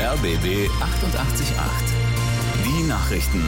RBB 88.8. Die Nachrichten.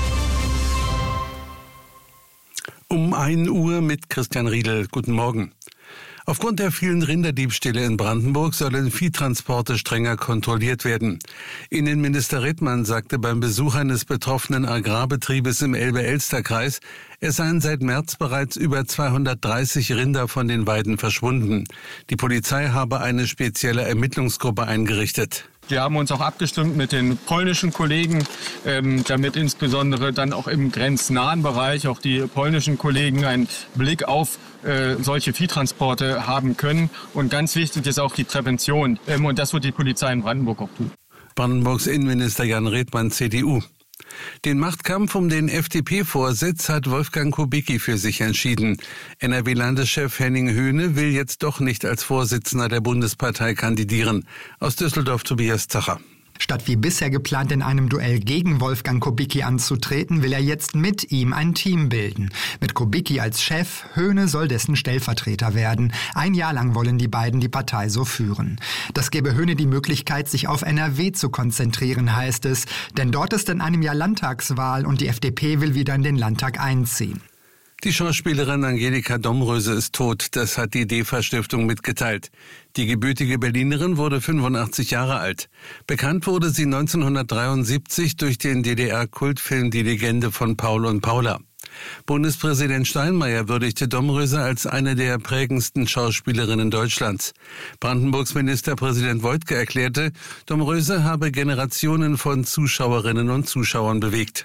Um 1 Uhr mit Christian Riedel. Guten Morgen. Aufgrund der vielen Rinderdiebstähle in Brandenburg sollen Viehtransporte strenger kontrolliert werden. Innenminister Redmann sagte beim Besuch eines betroffenen Agrarbetriebes im Elbe-Elster-Kreis, es seien seit März bereits über 230 Rinder von den Weiden verschwunden. Die Polizei habe eine spezielle Ermittlungsgruppe eingerichtet. Wir haben uns auch abgestimmt mit den polnischen Kollegen, damit insbesondere dann auch im grenznahen Bereich auch die polnischen Kollegen einen Blick auf solche Viehtransporte haben können. Und ganz wichtig ist auch die Prävention. Und das wird die Polizei in Brandenburg auch tun. Brandenburgs Innenminister Jan Redmann, CDU. Den Machtkampf um den FDP-Vorsitz hat Wolfgang Kubicki für sich entschieden. NRW-Landeschef Henning Höhne will jetzt doch nicht als Vorsitzender der Bundespartei kandidieren. Aus Düsseldorf Tobias Zacher. Statt wie bisher geplant in einem Duell gegen Wolfgang Kubicki anzutreten, will er jetzt mit ihm ein Team bilden. Mit Kubicki als Chef, Höhne soll dessen Stellvertreter werden. 1 Jahr lang wollen die beiden die Partei so führen. Das gebe Höhne die Möglichkeit, sich auf NRW zu konzentrieren, heißt es. Denn dort ist in einem Jahr Landtagswahl und die FDP will wieder in den Landtag einziehen. Die Schauspielerin Angelika Domröse ist tot, das hat die DEFA-Stiftung mitgeteilt. Die gebürtige Berlinerin wurde 85 Jahre alt. Bekannt wurde sie 1973 durch den DDR-Kultfilm Die Legende von Paul und Paula. Bundespräsident Steinmeier würdigte Domröse als eine der prägendsten Schauspielerinnen Deutschlands. Brandenburgs Ministerpräsident Woidke erklärte, Domröse habe Generationen von Zuschauerinnen und Zuschauern bewegt.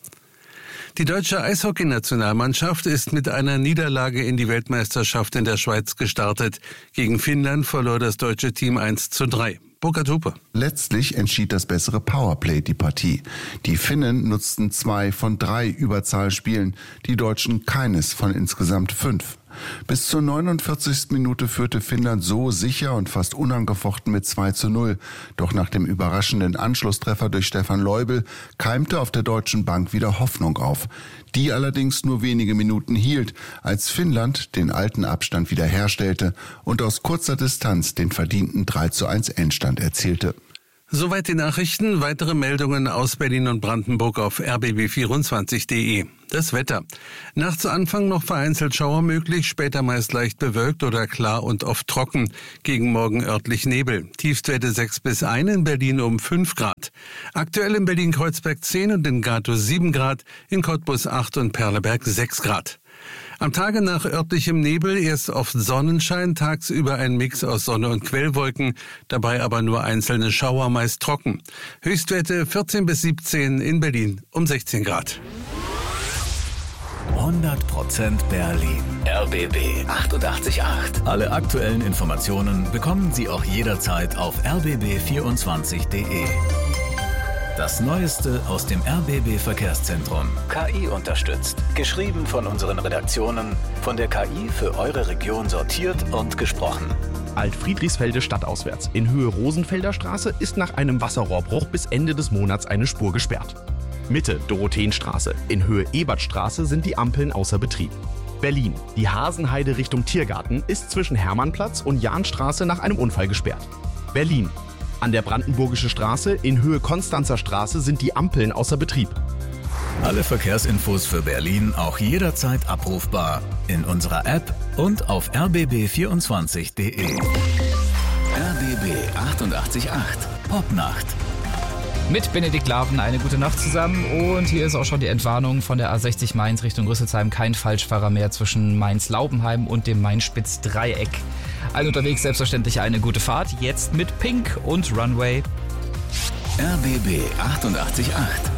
Die deutsche Eishockeynationalmannschaft ist mit einer Niederlage in die Weltmeisterschaft in der Schweiz gestartet. Gegen Finnland verlor das deutsche Team 1:3. Burkhard Hupe. Letztlich entschied das bessere Powerplay die Partie. Die Finnen nutzten 2 von 3 Überzahlspielen, die Deutschen keines von insgesamt 5. Bis zur 49. Minute führte Finnland so sicher und fast unangefochten mit 2:0. Doch nach dem überraschenden Anschlusstreffer durch Stefan Leubel keimte auf der deutschen Bank wieder Hoffnung auf. Die allerdings nur wenige Minuten hielt, als Finnland den alten Abstand wiederherstellte und aus kurzer Distanz den verdienten 3:1 Endstand erzielte. Soweit die Nachrichten. Weitere Meldungen aus Berlin und Brandenburg auf rbb24.de. Das Wetter. Nachts zu Anfang noch vereinzelt Schauer möglich, später meist leicht bewölkt oder klar und oft trocken. Gegen Morgen örtlich Nebel. Tiefstwerte 6 bis 1, in Berlin um 5 Grad. Aktuell in Berlin-Kreuzberg 10 und in Gatow 7 Grad, in Cottbus 8 und Perleberg 6 Grad. Am Tage nach örtlichem Nebel erst oft Sonnenschein, tagsüber ein Mix aus Sonne und Quellwolken, dabei aber nur einzelne Schauer, meist trocken. Höchstwerte 14 bis 17, in Berlin um 16 Grad. 100% Berlin. RBB 88.8. Alle aktuellen Informationen bekommen Sie auch jederzeit auf rbb24.de. Das Neueste aus dem RBB Verkehrszentrum. KI unterstützt. Geschrieben von unseren Redaktionen, von der KI für eure Region sortiert und gesprochen. Alt-Friedrichsfelde stadtauswärts. In Höhe Rosenfelder Straße ist nach einem Wasserrohrbruch bis Ende des Monats eine Spur gesperrt. Mitte Dorotheenstraße. In Höhe Ebertstraße sind die Ampeln außer Betrieb. Berlin. Die Hasenheide Richtung Tiergarten ist zwischen Hermannplatz und Jahnstraße nach einem Unfall gesperrt. Berlin. An der Brandenburgische Straße in Höhe Konstanzer Straße sind die Ampeln außer Betrieb. Alle Verkehrsinfos für Berlin auch jederzeit abrufbar in unserer App und auf rbb24.de. RBB 88.8 Popnacht. Mit Benedikt Laven eine gute Nacht zusammen und hier ist auch schon die Entwarnung von der A60 Mainz Richtung Rüsselsheim. Kein Falschfahrer mehr zwischen Mainz-Laubenheim und dem Main-Spitz-Dreieck. Allen unterwegs selbstverständlich eine gute Fahrt, jetzt mit Pink und Runway. RBB 88.8